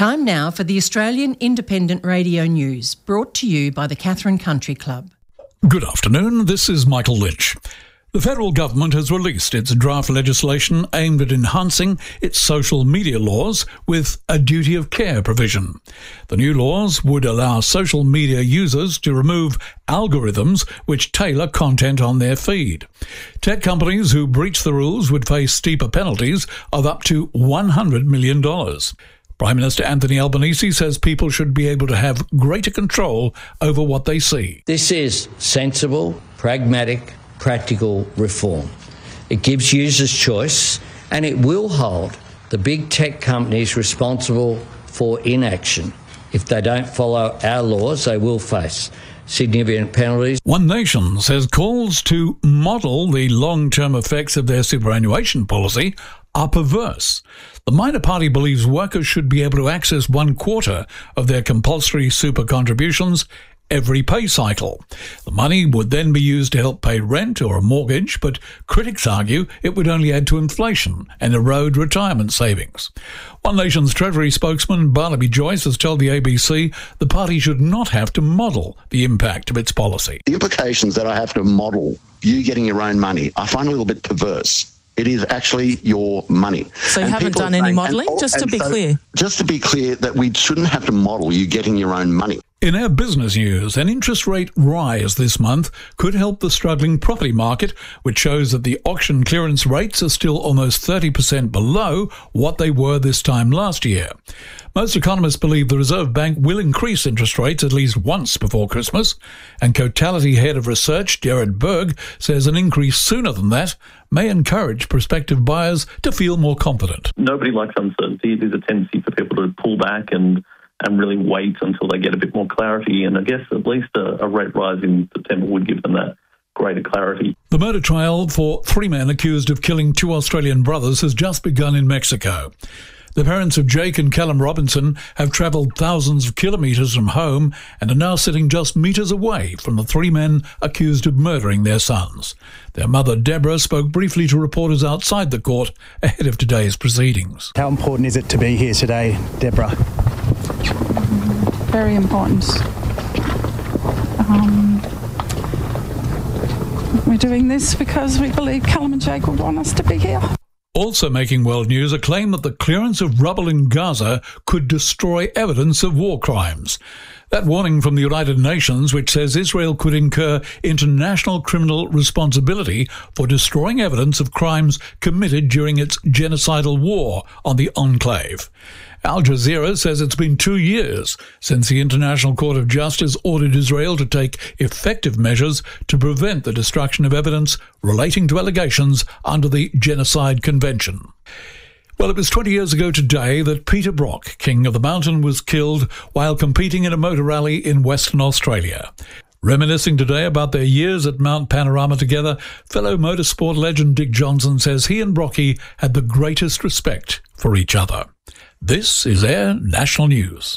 Time now for the Australian Independent Radio News, brought to you by the Katherine Country Club. Good afternoon, this is Michael Lynch. The federal government has released its draft legislation aimed at enhancing its social media laws with a duty of care provision. The new laws would allow social media users to remove algorithms which tailor content on their feed. Tech companies who breach the rules would face steeper penalties of up to $100 million. Prime Minister Anthony Albanese says people should be able to have greater control over what they see. This is sensible, pragmatic, practical reform. It gives users choice and it will hold the big tech companies responsible for inaction. If they don't follow our laws, they will face significant penalties. One Nation says calls to model the long-term effects of their superannuation policy are perverse. The minor party believes workers should be able to access 1/4 of their compulsory super contributions every pay cycle. The money would then be used to help pay rent or a mortgage, but critics argue it would only add to inflation and erode retirement savings. One Nation's Treasury spokesman Barnaby Joyce has told the ABC the party should not have to model the impact of its policy. The implications that I have to model you getting your own money, I find a little bit perverse. It is actually your money. So you haven't done any modelling? Just to be clear, that we shouldn't have to model you getting your own money. In our business news, an interest rate rise this month could help the struggling property market, which shows that the auction clearance rates are still almost 30% below what they were this time last year. Most economists believe the Reserve Bank will increase interest rates at least once before Christmas, and Cotality Head of Research Jared Berg says an increase sooner than that may encourage prospective buyers to feel more confident. Nobody likes uncertainty. There's a tendency for people to pull back and really wait until they get a bit more clarity. And I guess at least a rate rise in September would give them that greater clarity. The murder trial for 3 men accused of killing 2 Australian brothers has just begun in Mexico. The parents of Jake and Callum Robinson have travelled thousands of kilometres from home and are now sitting just metres away from the 3 men accused of murdering their sons. Their mother, Deborah, spoke briefly to reporters outside the court ahead of today's proceedings. How important is it to be here today, Deborah? Very important. We're doing this because we believe Callum and Jake will want us to be here. Also making world news, a claim that the clearance of rubble in Gaza could destroy evidence of war crimes. That warning from the United Nations, which says Israel could incur international criminal responsibility for destroying evidence of crimes committed during its genocidal war on the enclave. Al Jazeera says it's been 2 years since the International Court of Justice ordered Israel to take effective measures to prevent the destruction of evidence relating to allegations under the Genocide Convention. Well, it was 20 years ago today that Peter Brock, King of the Mountain, was killed while competing in a motor rally in Western Australia. Reminiscing today about their years at Mount Panorama together, fellow motorsport legend Dick Johnson says he and Brocky had the greatest respect for each other. This is Air National News.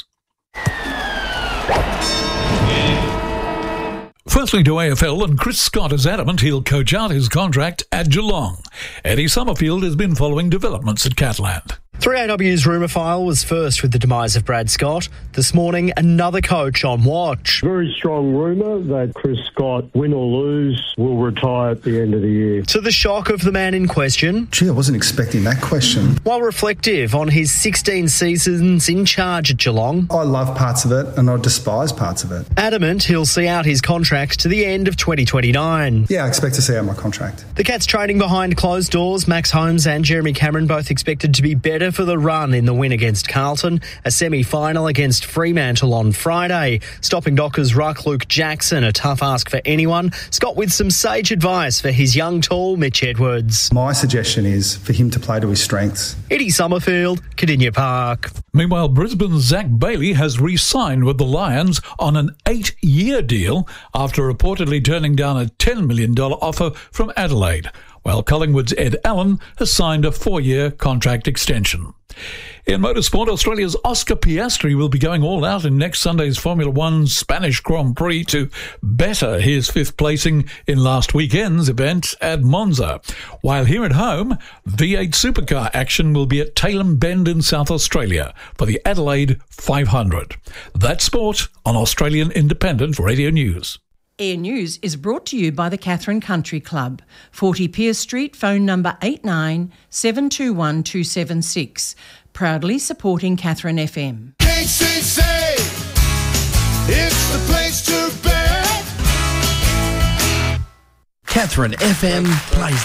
Firstly to AFL, and Chris Scott is adamant he'll coach out his contract at Geelong. Eddie Summerfield has been following developments at Catland. 3AW's rumour file was first with the demise of Brad Scott. This morning, another coach on watch. Very strong rumour that Chris Scott, win or lose, will retire at the end of the year. To the shock of the man in question. Gee, I wasn't expecting that question. While reflective on his 16 seasons in charge at Geelong. I love parts of it and I despise parts of it. Adamant he'll see out his contract to the end of 2029. Yeah, I expect to see out my contract. The Cats training behind closed doors. Max Holmes and Jeremy Cameron both expected to be better for the run in the win against Carlton, a semi-final against Fremantle on Friday. Stopping Dockers ruck Luke Jackson, a tough ask for anyone. Scott with some sage advice for his young tall Mitch Edwards. My suggestion is for him to play to his strengths. Eddie Summerfield, Cardinia Park. Meanwhile, Brisbane's Zach Bailey has re-signed with the Lions on an 8-year deal after reportedly turning down a $10 million offer from Adelaide. while Collingwood's Ed Allen has signed a 4-year contract extension. In motorsport, Australia's Oscar Piastri will be going all out in next Sunday's Formula One Spanish Grand Prix to better his 5th placing in last weekend's event at Monza. While here at home, V8 supercar action will be at Tailem Bend in South Australia for the Adelaide 500. That's sport on Australian Independent Radio News. Air News is brought to you by the Catherine Country Club, 40 Pierce Street, phone number 89 721 276. Proudly supporting Catherine FM. KCC, it's the place to be. Catherine FM plays